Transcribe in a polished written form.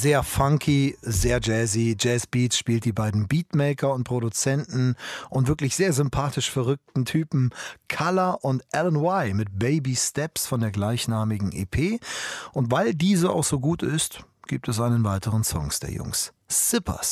Sehr funky, sehr jazzy. Jazzbeats spielt die beiden Beatmaker und Produzenten und wirklich sehr sympathisch verrückten Typen Color und Alan Y mit Baby Steps von der gleichnamigen EP. Und weil diese auch so gut ist, gibt es einen weiteren Songs der Jungs. Sippers.